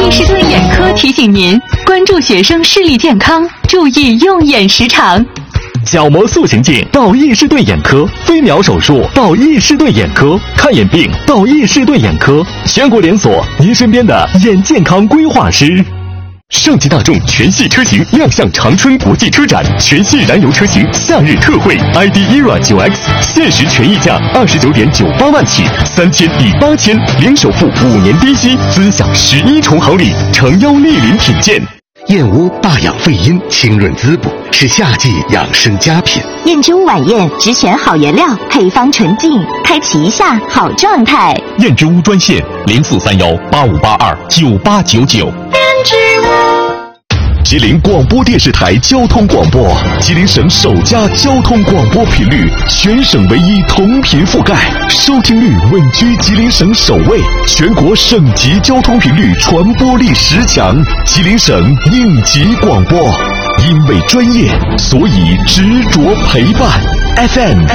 伊士顿眼科提醒您关注学生视力健康，注意用眼时长。 角膜塑形镜到伊士顿眼科，飞秒手术到伊士顿眼科，看眼病到伊士顿眼科，全国连锁，您身边的眼健康规划师。上汽大众全系车型亮相长春国际车展，全系燃油车型夏日特惠 ，ID ERA 9X 限时权益价29.98万起，3天抵8000，零首付，5年低息，尊享11重好礼，诚邀莅临品鉴。 燕窝大养肺阴，清润滋补，是夏季养生佳品。 燕之屋晚宴只选好原料，配方纯净，开启一下好状态。 燕之屋专线043185829899。燕之屋。吉林广播电视台交通广播，吉林省首家交通广播频率，全省唯一同频覆盖，收听率稳居吉林省首位，全国省级交通频率传播力10强，吉林省应急广播。因为专业，所以执着陪伴。FM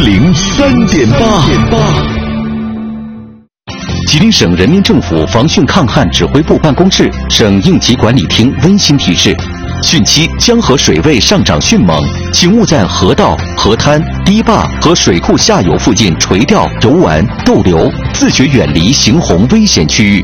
103.8。吉林省人民政府防汛抗旱指挥部办公室、省应急管理厅温馨提示：汛期江河水位上涨迅猛，请勿在河道、河滩、堤坝和水库下游附近垂钓、游玩、逗留，自觉远离行洪危险区域。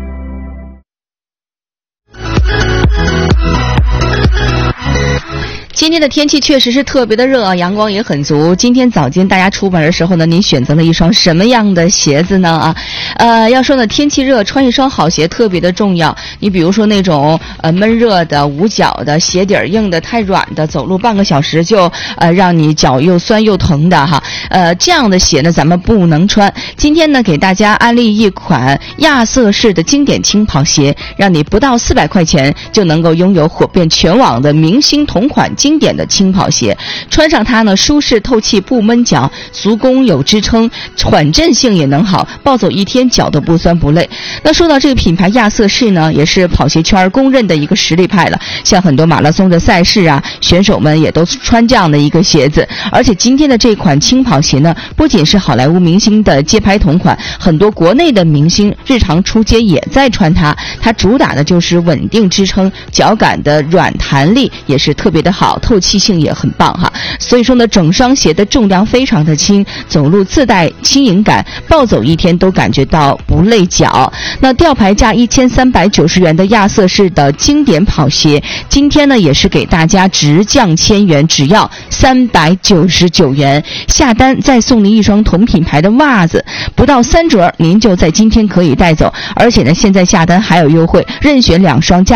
今天的天气确实是特别的热啊，阳光也很足。今天早间大家出门的时候呢，您选择了一双什么样的鞋子呢？要说呢，天气热，穿一双好鞋特别的重要。你比如说那种闷热的、捂脚的、鞋底硬的、太软的，走路半个小时就让你脚又酸又疼的哈。这样的鞋呢，咱们不能穿。今天呢，给大家安利一款亚瑟士的经典轻跑鞋，让你不到400块钱就能够拥有火遍全网的明星同款经典的轻跑鞋，穿上它呢，舒适透气，不闷脚，足弓有支撑，缓震性也能好，暴走一天脚都不酸不累。那说到这个品牌亚瑟士呢，也是跑鞋圈公认的一个实力派了，像很多马拉松的赛事啊，选手们也都穿这样的一个鞋子。而且今天的这款轻跑鞋呢，不仅是好莱坞明星的街拍同款，很多国内的明星日常出街也在穿它。它主打的就是稳定支撑，脚感的软弹力也是特别的好，透气性也很棒哈。所以说呢，整双鞋的重量非常的轻，走路自带轻盈感，暴走一天都感觉到不累脚。那吊牌价1390元的亚瑟士的经典跑鞋，今天呢也是给大家直降1000元，只要399元，下单再送您一双同品牌的袜子，不到3折您就在今天可以带走。而且呢，现在下单还有优惠，任选2双价